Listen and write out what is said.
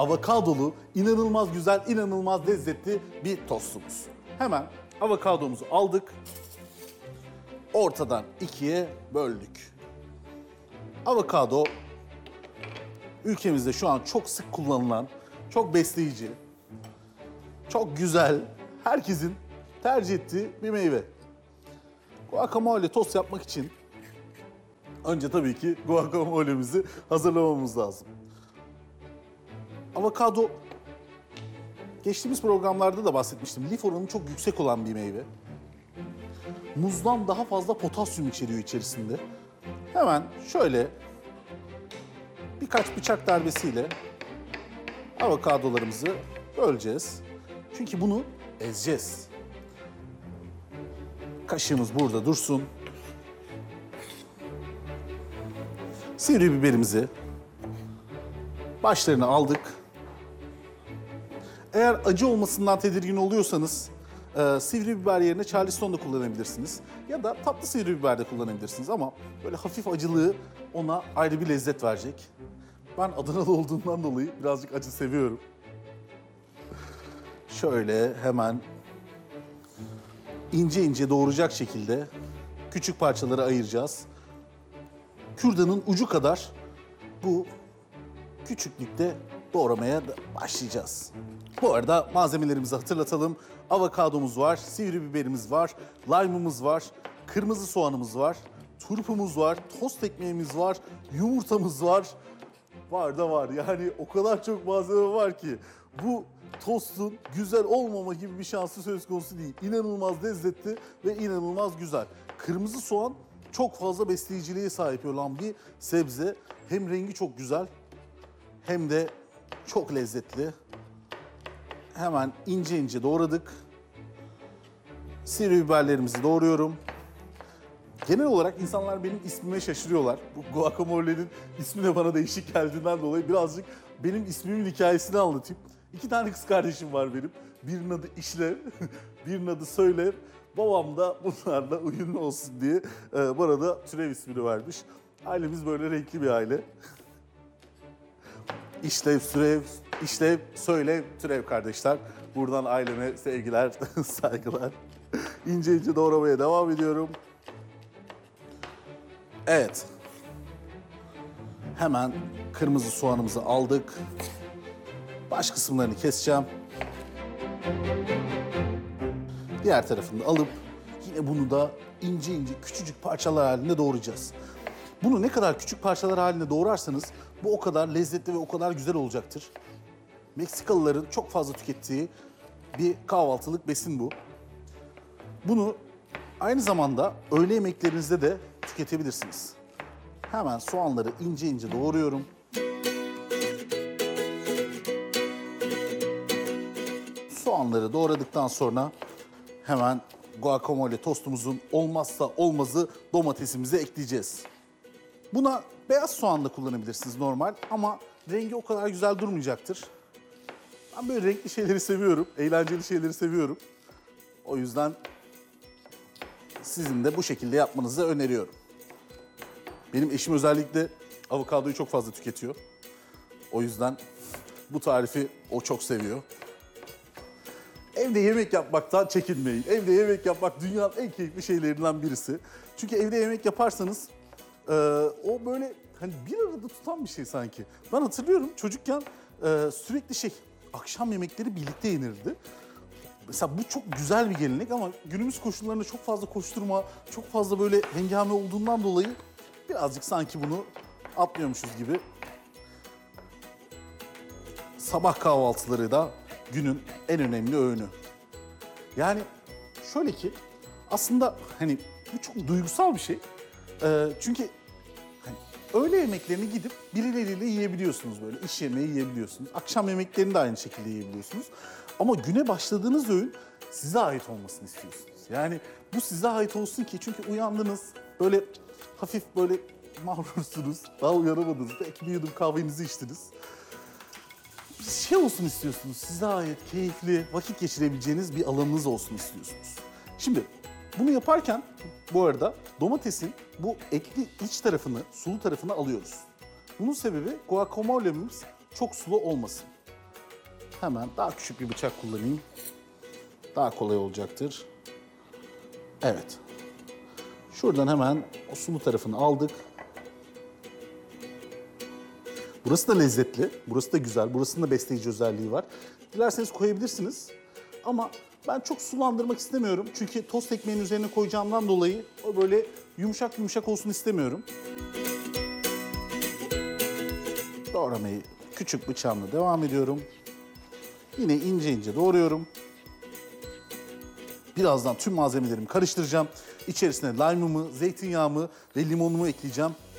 avokadolu, inanılmaz güzel, inanılmaz lezzetli bir tostumuz. Hemen avokadomuzu aldık, ortadan ikiye böldük. Avokado ülkemizde şu an çok sık kullanılan, çok besleyici, çok güzel, herkesin tercih ettiği bir meyve. Guacamole tost yapmak için önce tabii ki guacamole'mizi hazırlamamız lazım. Avokado, geçtiğimiz programlarda da bahsetmiştim. Lif oranı çok yüksek olan bir meyve. Muzdan daha fazla potasyum içeriyor içerisinde. Hemen şöyle birkaç bıçak darbesiyle avokadolarımızı böleceğiz. Çünkü bunu ezeceğiz. Kaşığımız burada dursun. Sivri biberimizi başlarına aldık. Eğer acı olmasından tedirgin oluyorsanız sivri biber yerine Charleston da kullanabilirsiniz. Ya da tatlı sivri biber de kullanabilirsiniz ama böyle hafif acılığı ona ayrı bir lezzet verecek. Ben Adanalı olduğumdan dolayı birazcık acı seviyorum. Şöyle hemen ince ince doğrayacak şekilde küçük parçalara ayıracağız. Kürdanın ucu kadar bu küçüklükte doğramaya başlayacağız. Bu arada malzemelerimizi hatırlatalım. Avokadomuz var, sivri biberimiz var, lime'ımız var, kırmızı soğanımız var, turpumuz var, tost ekmeğimiz var, yumurtamız var. Var da var. Yani o kadar çok malzeme var ki bu tostun güzel olmama gibi bir şansı söz konusu değil. İnanılmaz lezzetli ve inanılmaz güzel. Kırmızı soğan çok fazla besleyiciliğe sahip olan bir sebze. Hem rengi çok güzel hem de çok lezzetli. Hemen ince ince doğradık. Sivri biberlerimizi doğruyorum. Genel olarak insanlar benim ismime şaşırıyorlar. Bu guacamole'nin ismi de bana değişik geldiğinden dolayı birazcık benim ismimin hikayesini anlatayım. 2 tane kız kardeşim var benim. Birinin adı İşlev, birinin adı Söylev. Babam da bunlarla uyumlu olsun diye bana da türev ismini vermiş. Ailemiz böyle renkli bir aile. İşlev, Söylev, Türev kardeşler. Buradan aileme sevgiler, saygılar. İnce ince doğramaya devam ediyorum. Evet. Hemen kırmızı soğanımızı aldık. Baş kısımlarını keseceğim. Diğer tarafını alıp yine bunu da ince ince küçücük parçalar halinde doğrayacağız. Bunu ne kadar küçük parçalar halinde doğrarsanız bu o kadar lezzetli ve o kadar güzel olacaktır. Meksikalıların çok fazla tükettiği bir kahvaltılık besin bu. Bunu aynı zamanda öğle yemeklerinizde de tüketebilirsiniz. Hemen soğanları ince ince doğruyorum. Soğanları doğradıktan sonra hemen guacamole tostumuzun olmazsa olmazı domatesimizi ekleyeceğiz. Buna beyaz soğan da kullanabilirsiniz normal ama rengi o kadar güzel durmayacaktır. Ben böyle renkli şeyleri seviyorum, eğlenceli şeyleri seviyorum. O yüzden sizin de bu şekilde yapmanızı öneriyorum. Benim eşim özellikle avokadoyu çok fazla tüketiyor. O yüzden bu tarifi o çok seviyor. Evde yemek yapmaktan çekinmeyin. Evde yemek yapmak dünyanın en keyifli şeylerinden birisi. Çünkü evde yemek yaparsanız o böyle hani bir arada tutan bir şey sanki. Ben hatırlıyorum çocukken sürekli akşam yemekleri birlikte yenirdi. Mesela bu çok güzel bir gelenek ama günümüz koşullarında çok fazla koşturma, çok fazla böyle hengame olduğundan dolayı birazcık sanki bunu atlıyormuşuz gibi. Sabah kahvaltıları da günün en önemli öğünü. Yani şöyle ki aslında hani bu çok duygusal bir şey. Çünkü hani öğle yemeklerini gidip birileriyle yiyebiliyorsunuz böyle. İş yemeği yiyebiliyorsunuz. Akşam yemeklerini de aynı şekilde yiyebiliyorsunuz. Ama güne başladığınız öğün size ait olmasını istiyorsunuz. Yani bu size ait olsun ki çünkü uyandınız böyle hafif böyle mahrursunuz. Daha uyanamadınız. Belki bir yudum kahvenizi içtiniz. Bir olsun istiyorsunuz. Size ait keyifli vakit geçirebileceğiniz bir alanınız olsun istiyorsunuz. Şimdi bunu yaparken bu arada domatesin bu etli iç tarafını, sulu tarafını alıyoruz. Bunun sebebi guacamole'miz çok sulu olmasın. hemen daha küçük bir bıçak kullanayım. Daha kolay olacaktır. Evet. Şuradan hemen o sulu tarafını aldık. Burası da lezzetli, burası da güzel, burasının da besleyici özelliği var. Dilerseniz koyabilirsiniz ama ben çok sulandırmak istemiyorum. Çünkü tost ekmeğinin üzerine koyacağımdan dolayı o böyle yumuşak yumuşak olsun istemiyorum. Doğramayı küçük bıçağımla devam ediyorum. Yine ince ince doğruyorum. Birazdan tüm malzemelerimi karıştıracağım. İçerisine lime'ımı, zeytinyağımı ve limonumu ekleyeceğim.